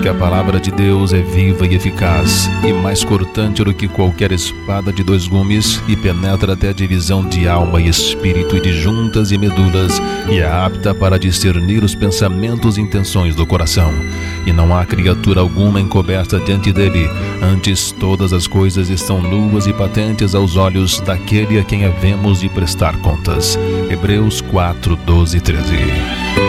porque a palavra de Deus é viva e eficaz, e mais cortante do que qualquer espada de 2 gumes, e penetra até a divisão de alma e espírito e de juntas e medulas, e é apta para discernir os pensamentos e intenções do coração. E não há criatura alguma encoberta diante dele, antes todas as coisas estão nuas e patentes aos olhos daquele a quem havemos de prestar contas. Hebreus 4, 12 e 13.